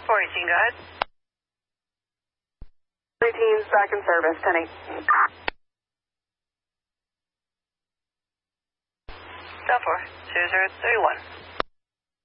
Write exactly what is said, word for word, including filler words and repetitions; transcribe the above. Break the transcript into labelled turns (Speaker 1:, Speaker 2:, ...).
Speaker 1: four eighteen, go ahead.
Speaker 2: four eighteen's back in service, ten eight.
Speaker 1: Delta four, zero zero three one.